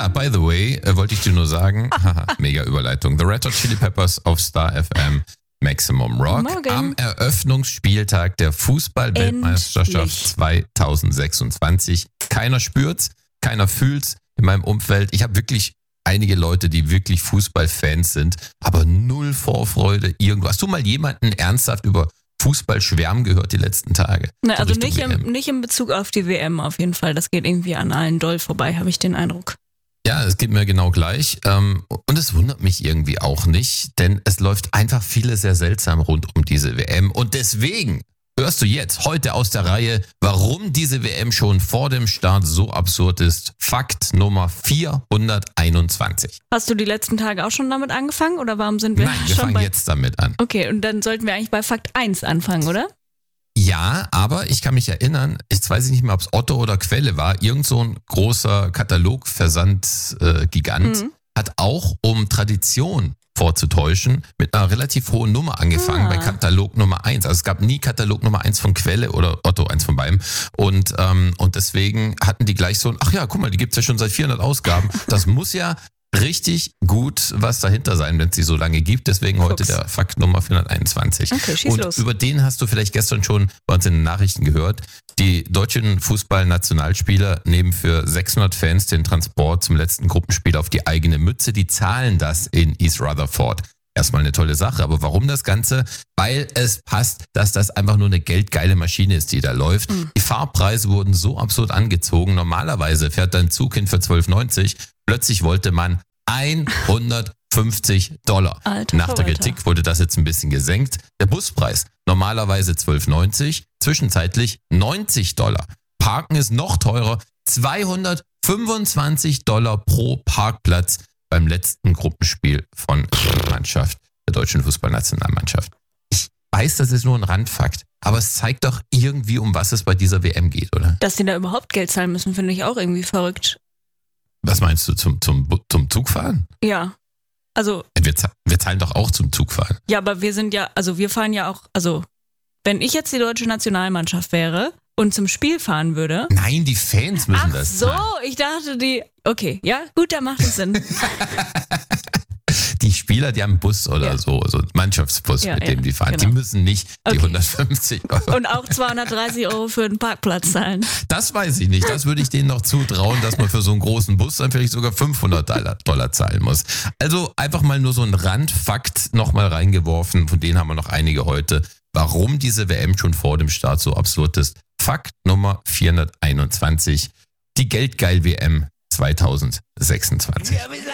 Ja, by the way, wollte ich dir nur sagen, mega Überleitung. The Red Hot Chili Peppers auf Star FM Maximum Rock Morgen. am Eröffnungsspieltag der Fußball-Weltmeisterschaft 2026. Keiner spürt's, keiner fühlt's in meinem Umfeld. Ich habe wirklich einige Leute, die wirklich Fußballfans sind, aber null Vorfreude irgendwo. Hast du mal jemanden ernsthaft über Fußball schwärmen gehört die letzten Tage? Ne, also Richtung nicht in Bezug auf die WM auf jeden Fall. Das geht irgendwie an allen doll vorbei, habe ich den Eindruck. Ja, es geht mir genau gleich. Und es wundert mich irgendwie auch nicht, denn es läuft einfach vieles sehr seltsam rund um diese WM. Und deswegen hörst du jetzt heute aus der Reihe, warum diese WM schon vor dem Start so absurd ist. Fakt Nummer 421. Hast du die letzten Tage auch schon damit angefangen oder warum sind wir Nein, wir schon fangen bei... jetzt damit an. Okay, und dann sollten wir eigentlich bei Fakt 1 anfangen, oder? Ja, aber ich kann mich erinnern, jetzt weiß ich nicht mehr, ob es Otto oder Quelle war, irgend so ein großer Katalogversand-Gigant hat auch, um Tradition vorzutäuschen, mit einer relativ hohen Nummer angefangen bei Katalog Nummer 1. Also es gab nie Katalog Nummer 1 von Quelle oder Otto, eins von beiden. Und deswegen hatten die gleich so ein, ach ja, guck mal, die gibt's ja schon seit 400 Ausgaben. Das muss ja richtig gut was dahinter sein, wenn es sie so lange gibt. Deswegen heute der Fakt Nummer 421. Okay, schieß los. Über den hast du vielleicht gestern schon bei uns in den Nachrichten gehört. Die deutschen Fußballnationalspieler nehmen für 600 Fans den Transport zum letzten Gruppenspiel auf die eigene Mütze. Die zahlen das in East Rutherford. Erstmal eine tolle Sache, aber warum das Ganze? Weil es passt, dass das einfach nur eine geldgeile Maschine ist, die da läuft. Die Fahrpreise wurden so absurd angezogen. Normalerweise fährt dein Zug hin für 12,90. Plötzlich wollte man $150. Alter Nach der Verwalter. Kritik wurde das jetzt ein bisschen gesenkt. Der Buspreis normalerweise 12,90, zwischenzeitlich $90. Parken ist noch teurer, $225 pro Parkplatz beim letzten Gruppenspiel von der Mannschaft, der deutschen Fußballnationalmannschaft. Ich weiß, das ist nur ein Randfakt, aber es zeigt doch irgendwie, um was es bei dieser WM geht, oder? Dass die da überhaupt Geld zahlen müssen, finde ich auch irgendwie verrückt. Was meinst du, zum Zugfahren? Ja, also, Wir zahlen doch auch zum Zugfahren. ja, aber wir fahren ja auch, also, wenn ich jetzt die deutsche Nationalmannschaft wäre und zum Spiel fahren würde. Nein, die Fans müssen Ach das so, zahlen. ich dachte okay, ja, gut, da macht es Sinn. Die Spieler, die haben einen Bus oder Ja. so einen Mannschaftsbus, Ja, mit dem die fahren. genau. Die müssen nicht die Okay. 150 Euro. Und auch 230 € für den Parkplatz zahlen. Das weiß ich nicht. Das würde ich denen noch zutrauen, dass man für so einen großen Bus dann vielleicht sogar $500 zahlen muss. Also einfach mal nur so ein Randfakt nochmal reingeworfen. Von denen haben wir noch einige heute. Warum diese WM schon vor dem Start so absurd ist. Fakt Nummer 421. Die Geldgeil-WM 2026.